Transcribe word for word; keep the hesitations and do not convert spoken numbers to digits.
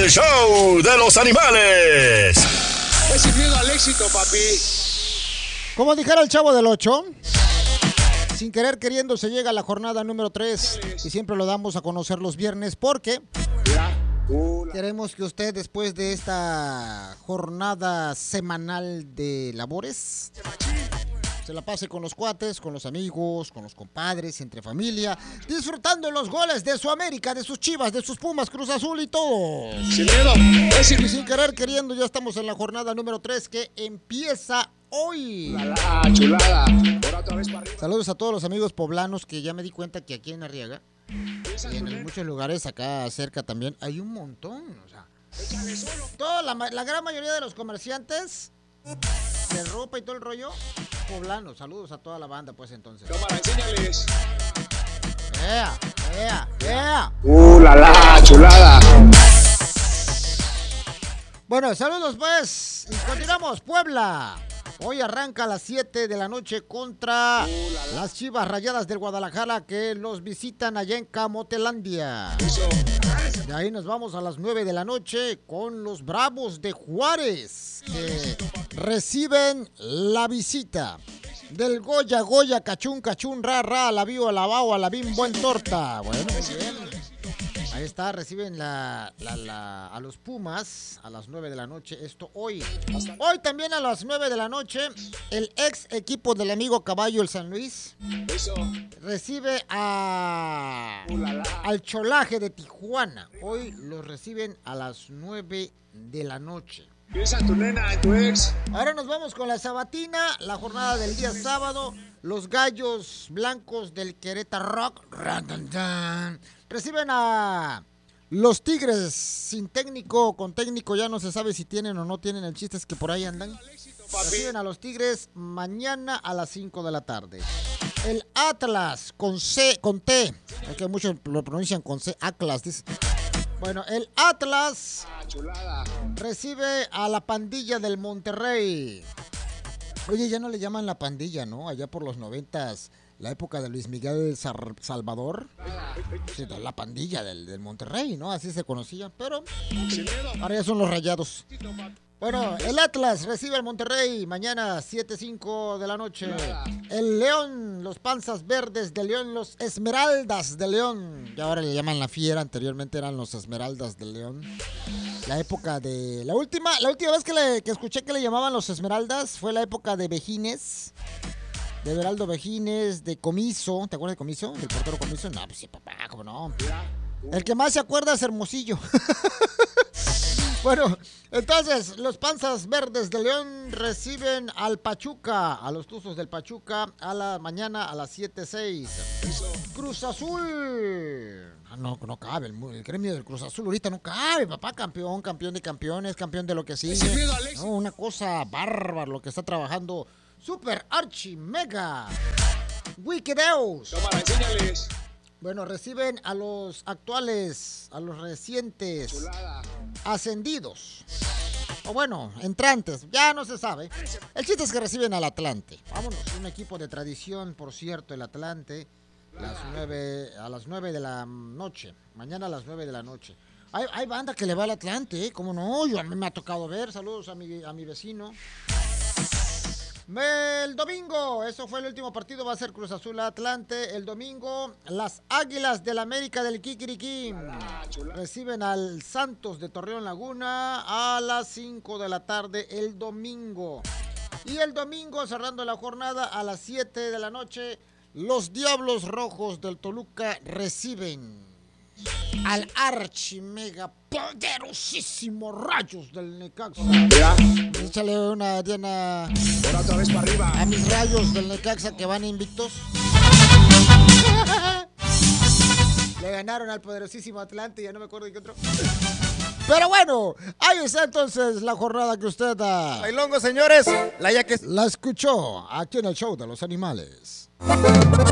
el show de los animales. Es sin miedo al éxito, papi. Como dijera el Chavo del Ocho, sin querer queriendo se llega a la jornada número tres y siempre lo damos a conocer los viernes porque queremos que usted, después de esta jornada semanal de labores, se la pase con los cuates, con los amigos, con los compadres, entre familia, disfrutando los goles de su América, de sus Chivas, de sus Pumas, Cruz Azul y todo. Sin miedo. Es sin... Y sin querer queriendo ya estamos en la jornada número tres que empieza hoy. Ah, chulada. Ahora otra vez para arriba. Saludos a todos los amigos poblanos, que ya me di cuenta que aquí en Arriaga y en muchos lugares acá cerca también hay un montón. O sea, toda la, la gran mayoría de los comerciantes de ropa y todo el rollo poblanos. Saludos a toda la banda, pues, entonces. Cámara, enséñales. ¡Ea! ¡Ea! ¡Ea! ¡Uh, la la! ¡Chulada! Bueno, saludos, pues. Y continuamos. Puebla. Hoy arranca a las siete de la noche contra las Chivas Rayadas del Guadalajara, que los visitan allá en Camotelandia. De ahí nos vamos a las nueve de la noche con los Bravos de Juárez, que reciben la visita del Goya, Goya, Cachún, Cachún, Ra, Ra, Alabío, Alabao, Alabín, Buen Torta. Bueno, muy bien. Ahí está, reciben la, la, la, a los Pumas a las nueve de la noche. Esto hoy. Hoy también a las nueve de la noche, el ex equipo del amigo Caballo, el San Luis, recibe a, al Cholaje de Tijuana. Hoy los reciben a las nueve de la noche. Piensa en tu nena, en tu ex. Ahora nos vamos con la sabatina, la jornada del día sábado. Los Gallos Blancos del Querétaro Rock reciben a los Tigres sin técnico, con técnico ya no se sabe si tienen o no tienen, el chiste es que por ahí andan. Reciben a los Tigres mañana a las cinco de la tarde. El Atlas con C, con T, es que muchos lo pronuncian con C, Atlas, dice. Bueno, el Atlas recibe a la pandilla del Monterrey. Oye, ya no le llaman la pandilla, ¿no? Allá por los noventas, la época de Luis Miguel Salvador, sí, la pandilla del, del Monterrey, ¿no? Así se conocía, pero ahora ya son los Rayados. Bueno, el Atlas recibe al Monterrey mañana siete cinco de la noche. El León, los Panzas Verdes de León, los Esmeraldas de León. Y ahora le llaman la Fiera, anteriormente eran los Esmeraldas de León. La época de... La última, la última vez que, le, que escuché que le llamaban los Esmeraldas fue la época de Vejines. De Beraldo Vejines, de Comiso. ¿Te acuerdas de Comiso? ¿Del portero Comiso? No, pues sí, papá, ¿cómo no? El que más se acuerda es Hermosillo. Bueno, entonces, los Panzas Verdes de León reciben al Pachuca, a los Tuzos del Pachuca, a la mañana a las siete seis. Cruz Azul. Ah, no, no cabe, el, el gremio del Cruz Azul ahorita no cabe, papá, campeón, campeón de campeones, campeón de lo que sigue. No, una cosa bárbara lo que está trabajando Super Archi Mega Wikideus. Cámara, enséñales. Bueno, reciben a los actuales, a los recientes ascendidos. O bueno, entrantes, ya no se sabe. El chiste es que reciben al Atlante. Vámonos, un equipo de tradición, por cierto, el Atlante, las nueve, a las nueve de la noche. Mañana a las nueve de la noche. Hay, hay banda que le va al Atlante, ¿eh? ¿Cómo no? Yo, a mí me ha tocado ver. Saludos a mi, a mi vecino. El domingo, eso fue el último partido, va a ser Cruz Azul Atlante. El domingo, las Águilas del América del Kikiriquín reciben al Santos de Torreón Laguna a las cinco de la tarde el domingo. Y el domingo, cerrando la jornada a las siete de la noche, los Diablos Rojos del Toluca reciben al archi mega poderosísimo Rayos del Necaxa. Échale una Diana otra vez para arriba a mis Rayos del Necaxa que van invictos. Le ganaron al poderosísimo Atlante, ya no me acuerdo de qué otro. Pero bueno, ahí está entonces la jornada que usted da. Bailongo, señores, la ya que la escuchó aquí en el show de los animales.